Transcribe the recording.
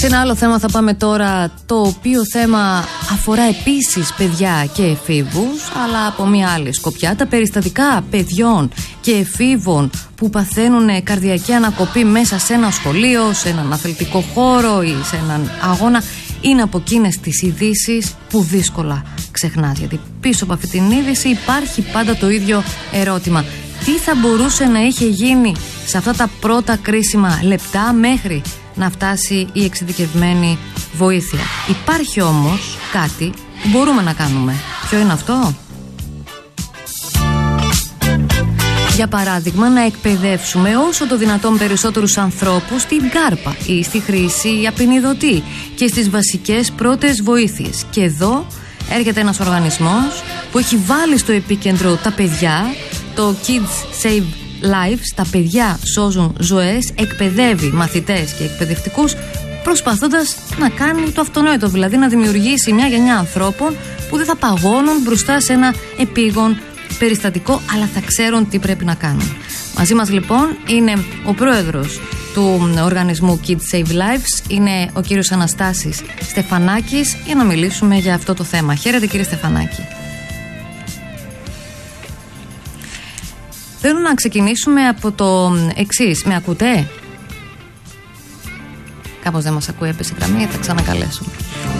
Σε ένα άλλο θέμα θα πάμε τώρα, το οποίο θέμα αφορά επίσης παιδιά και εφήβους, αλλά από μια άλλη σκοπιά. Τα περιστατικά παιδιών και εφήβων που παθαίνουν καρδιακή ανακοπή μέσα σε ένα σχολείο, σε έναν αθλητικό χώρο ή σε έναν αγώνα, είναι από εκείνες τις ειδήσεις που δύσκολα ξεχνάς. Γιατί πίσω από αυτή την είδηση υπάρχει πάντα το ίδιο ερώτημα. Τι θα μπορούσε να είχε γίνει σε αυτά τα πρώτα κρίσιμα λεπτά μέχρι να φτάσει η εξειδικευμένη βοήθεια? Υπάρχει όμως κάτι που μπορούμε να κάνουμε. Ποιο είναι αυτό? Για παράδειγμα, να εκπαιδεύσουμε όσο το δυνατόν περισσότερους ανθρώπους στην κάρπα ή στη χρήση απεινιδωτή και στις βασικές πρώτες βοήθειες. Και εδώ έρχεται ένας οργανισμός που έχει βάλει στο επίκεντρο τα παιδιά, το Kids Save Lives. Τα παιδιά σώζουν ζωές, εκπαιδεύει μαθητές και εκπαιδευτικούς, προσπαθώντας να κάνει το αυτονόητο, δηλαδή να δημιουργήσει μια γενιά ανθρώπων που δεν θα παγώνουν μπροστά σε ένα επίγον περιστατικό, αλλά θα ξέρουν τι πρέπει να κάνουν. Μαζί μας λοιπόν είναι ο πρόεδρος του οργανισμού Kids Save Lives, είναι ο κύριος Αναστάσης Στεφανάκης, για να μιλήσουμε για αυτό το θέμα. Χαίρετε κύριε Στεφανάκη. Θέλω να ξεκινήσουμε από το εξής. Με ακούτε? Κάπως δεν μας ακούει, έπεσε η γραμμή, θα ξανακαλέσουμε.